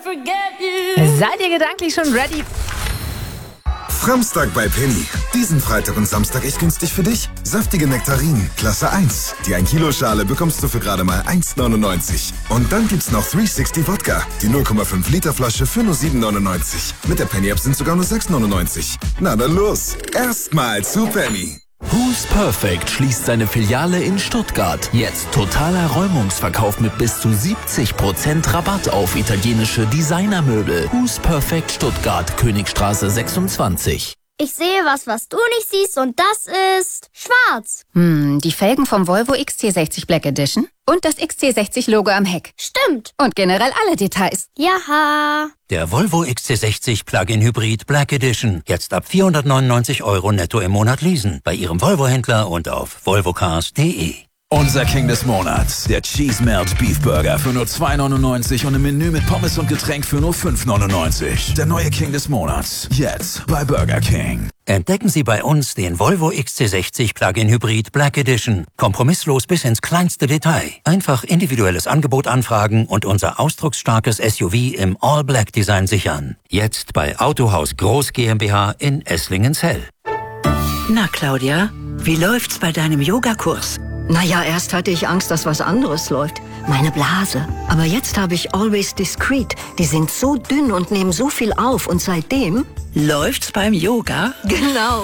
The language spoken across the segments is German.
Seid ihr gedanklich schon ready? Framstag bei Penny. Diesen Freitag und Samstag echt günstig für dich. Saftige Nektarinen, Klasse 1. Die 1 Kilo Schale bekommst du für gerade mal 1,99. Und dann gibt's noch 360 Wodka. Die 0,5 Liter Flasche für nur 7,99. Mit der Penny-App sind sogar nur 6,99. Na dann los. Erstmal zu Penny. Who's Perfect schließt seine Filiale in Stuttgart. Jetzt totaler Räumungsverkauf mit bis zu 70% Rabatt auf italienische Designermöbel. Who's Perfect Stuttgart, Königstraße 26. Ich sehe was du nicht siehst und das ist schwarz. Die Felgen vom Volvo XC60 Black Edition und das XC60-Logo am Heck. Stimmt. Und generell alle Details. Jaha. Der Volvo XC60 Plug-in Hybrid Black Edition. Jetzt ab 499 € netto im Monat leasen. Bei Ihrem Volvo-Händler und auf volvocars.de. Unser King des Monats, der Cheese Melt Beef Burger für nur 2,99 und im Menü mit Pommes und Getränk für nur 5,99. Der neue King des Monats, jetzt bei Burger King. Entdecken Sie bei uns den Volvo XC60 Plug-in Hybrid Black Edition. Kompromisslos bis ins kleinste Detail. Einfach individuelles Angebot anfragen und unser ausdrucksstarkes SUV im All-Black-Design sichern. Jetzt bei Autohaus Groß GmbH in Esslingensfeld. Na, Claudia, wie läuft's bei deinem Yogakurs? Naja, erst hatte ich Angst, dass was anderes läuft. Meine Blase. Aber jetzt habe ich Always Discreet. Die sind so dünn und nehmen so viel auf. Und seitdem... Läuft's beim Yoga? Genau.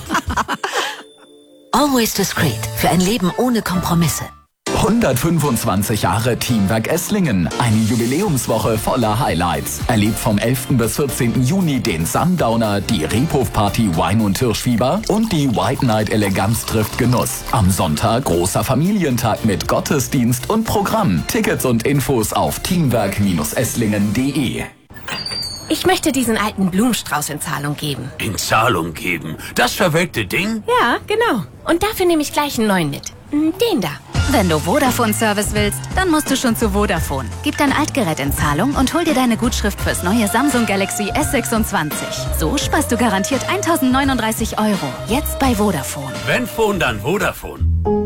Always Discreet. Für ein Leben ohne Kompromisse. 125 Jahre Teamwerk Esslingen. Eine Jubiläumswoche voller Highlights. Erlebt vom 11. bis 14. Juni den Sundowner, die Rebhof-Party Wein- und Hirschfieber und die White Night Eleganz trifft Genuss. Am Sonntag großer Familientag mit Gottesdienst und Programm. Tickets und Infos auf teamwerk-esslingen.de. Ich möchte diesen alten Blumenstrauß in Zahlung geben. In Zahlung geben? Das verwelkte Ding? Ja, genau. Und dafür nehme ich gleich einen neuen mit. Den da. Wenn du Vodafone-Service willst, dann musst du schon zu Vodafone. Gib dein Altgerät in Zahlung und hol dir deine Gutschrift fürs neue Samsung Galaxy S26. So sparst du garantiert 1.039 €. Jetzt bei Vodafone. Wenn Phone, dann Vodafone.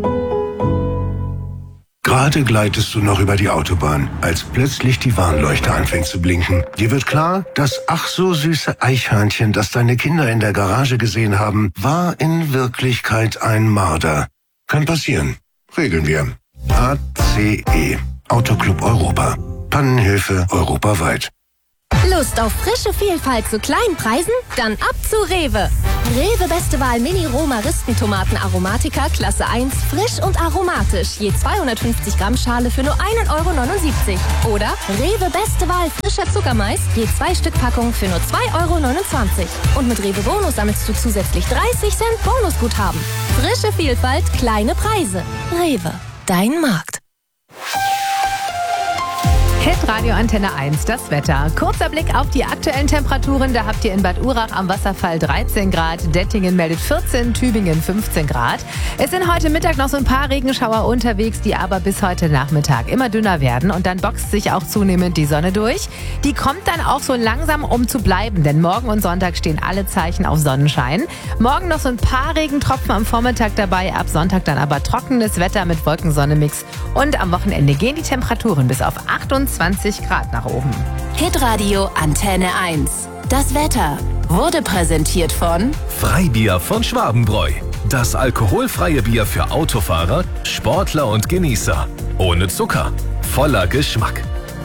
Gerade gleitest du noch über die Autobahn, als plötzlich die Warnleuchte anfängt zu blinken. Dir wird klar, das ach so süße Eichhörnchen, das deine Kinder in der Garage gesehen haben, war in Wirklichkeit ein Marder. Kann passieren. Regeln wir. ACE. Autoclub Europa. Pannenhilfe europaweit. Lust auf frische Vielfalt zu kleinen Preisen? Dann ab zu Rewe. Rewe beste Wahl Mini-Roma-Ristentomaten Aromatica Klasse 1, frisch und aromatisch. Je 250 Gramm Schale für nur 1,79 €. Oder Rewe beste Wahl frischer Zuckermais, je 2 Stück Packung für nur 2,29 €. Und mit Rewe Bonus sammelst du zusätzlich 30 Cent Bonusguthaben. Frische Vielfalt, kleine Preise. Rewe, dein Markt. Hitradio Antenne 1, das Wetter. Kurzer Blick auf die aktuellen Temperaturen. Da habt ihr in Bad Urach am Wasserfall 13 Grad, Dettingen meldet 14, Tübingen 15 Grad. Es sind heute Mittag noch so ein paar Regenschauer unterwegs, die aber bis heute Nachmittag immer dünner werden. Und dann boxt sich auch zunehmend die Sonne durch. Die kommt dann auch so langsam, um zu bleiben, denn morgen und Sonntag stehen alle Zeichen auf Sonnenschein. Morgen noch so ein paar Regentropfen am Vormittag dabei, ab Sonntag dann aber trockenes Wetter mit Wolkensonne-Mix. Und am Wochenende gehen die Temperaturen bis auf 28 Grad nach oben. Hitradio Antenne 1. Das Wetter wurde präsentiert von Freibier von Schwabenbräu. Das alkoholfreie Bier für Autofahrer, Sportler und Genießer. Ohne Zucker. Voller Geschmack.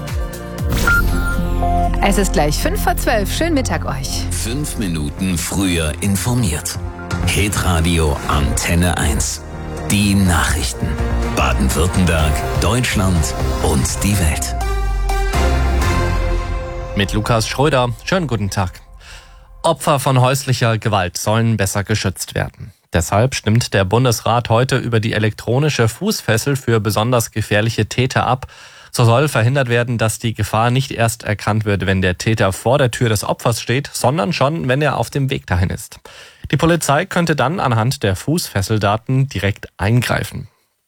Es ist gleich 11:55. Schönen Mittag euch. 5 Minuten früher informiert. Hitradio Antenne 1. Die Nachrichten. Baden-Württemberg, Deutschland und die Welt. Mit Lukas Schröder. Schönen guten Tag. Opfer von häuslicher Gewalt sollen besser geschützt werden. Deshalb stimmt der Bundesrat heute über die elektronische Fußfessel für besonders gefährliche Täter ab. So soll verhindert werden, dass die Gefahr nicht erst erkannt wird, wenn der Täter vor der Tür des Opfers steht, sondern schon, wenn er auf dem Weg dahin ist. Die Polizei könnte dann anhand der Fußfesseldaten direkt eingreifen.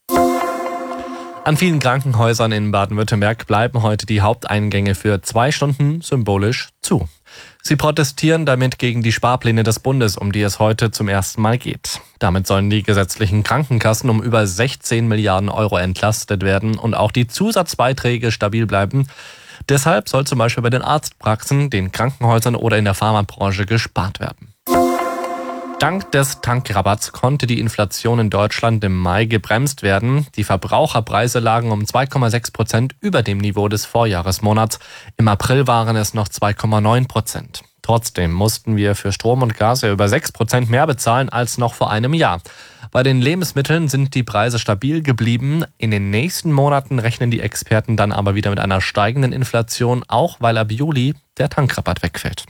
An vielen Krankenhäusern in Baden-Württemberg bleiben heute die Haupteingänge für 2 Stunden symbolisch zu. Sie protestieren damit gegen die Sparpläne des Bundes, um die es heute zum ersten Mal geht. Damit sollen die gesetzlichen Krankenkassen um über 16 Milliarden € entlastet werden und auch die Zusatzbeiträge stabil bleiben. Deshalb soll zum Beispiel bei den Arztpraxen, den Krankenhäusern oder in der Pharmabranche gespart werden. Dank des Tankrabatts konnte die Inflation in Deutschland im Mai gebremst werden. Die Verbraucherpreise lagen um 2,6% über dem Niveau des Vorjahresmonats. Im April waren es noch 2,9%. Trotzdem mussten wir für Strom und Gas ja über 6% mehr bezahlen als noch vor einem Jahr. Bei den Lebensmitteln sind die Preise stabil geblieben. In den nächsten Monaten rechnen die Experten dann aber wieder mit einer steigenden Inflation, auch weil ab Juli der Tankrabatt wegfällt.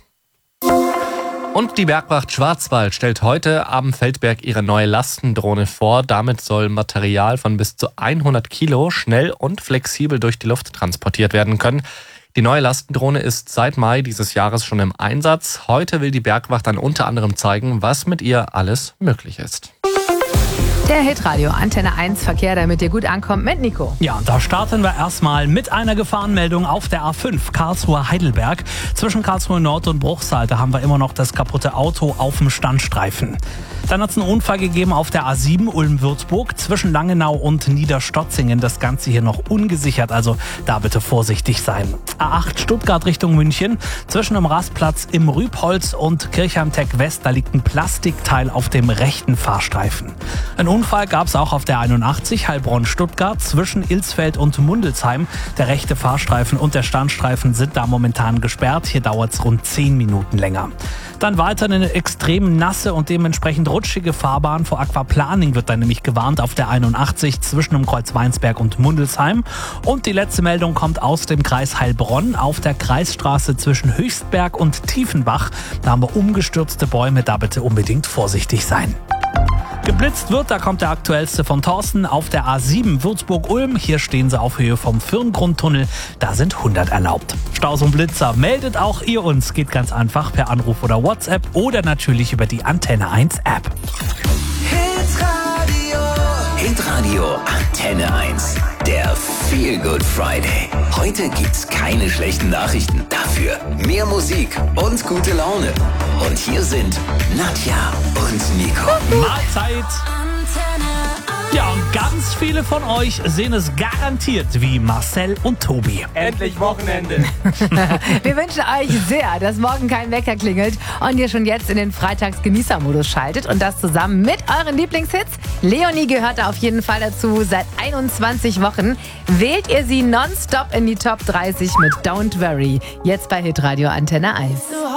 Und die Bergwacht Schwarzwald stellt heute am Feldberg ihre neue Lastendrohne vor. Damit soll Material von bis zu 100 Kilo schnell und flexibel durch die Luft transportiert werden können. Die neue Lastendrohne ist seit Mai dieses Jahres schon im Einsatz. Heute will die Bergwacht dann unter anderem zeigen, was mit ihr alles möglich ist. Der Hitradio Antenne 1 Verkehr, damit ihr gut ankommt, mit Nico. Ja, da starten wir erstmal mit einer Gefahrenmeldung auf der A5 Karlsruhe-Heidelberg. Zwischen Karlsruhe Nord und Bruchsal, da haben wir immer noch das kaputte Auto auf dem Standstreifen. Dann hat es einen Unfall gegeben auf der A7 Ulm-Würzburg zwischen Langenau und Niederstotzingen. Das Ganze hier noch ungesichert, also da bitte vorsichtig sein. A8 Stuttgart Richtung München. Zwischen dem Rastplatz im Rübholz und Kirchheim-Tech West, da liegt ein Plastikteil auf dem rechten Fahrstreifen. Ein Unfall gab es auch auf der 81 Heilbronn-Stuttgart zwischen Ilsfeld und Mundelsheim. Der rechte Fahrstreifen und der Standstreifen sind da momentan gesperrt. Hier dauert es rund 10 Minuten länger. Dann weiter eine extrem nasse und dementsprechend rutschige Fahrbahn. Vor Aquaplaning wird dann nämlich gewarnt auf der 81 zwischen dem Kreuz Weinsberg und Mundelsheim. Und die letzte Meldung kommt aus dem Kreis Heilbronn auf der Kreisstraße zwischen Höchstberg und Tiefenbach. Da haben wir umgestürzte Bäume, da bitte unbedingt vorsichtig sein. Geblitzt wird, da kommt der aktuellste von Thorsten auf der A7 Würzburg-Ulm. Hier stehen sie auf Höhe vom Firngrundtunnel. Da sind 100 erlaubt. Staus und Blitzer, meldet auch ihr uns. Geht ganz einfach per Anruf oder WhatsApp oder natürlich über die Antenne 1 App. Hitradio Antenne 1. Der Feel Good Friday. Heute gibt's keine schlechten Nachrichten. Dafür mehr Musik und gute Laune. Und hier sind Nadja und Nico. Mahlzeit! Ja, und ganz viele von euch sehen es garantiert wie Marcel und Tobi. Endlich Wochenende. Wir wünschen euch sehr, dass morgen kein Wecker klingelt und ihr schon jetzt in den Freitags-Genießer-Modus schaltet und das zusammen mit euren Lieblingshits. Leonie gehört da auf jeden Fall dazu. Seit 21 Wochen wählt ihr sie nonstop in die Top 30 mit Don't Worry. Jetzt bei Hitradio Antenne 1.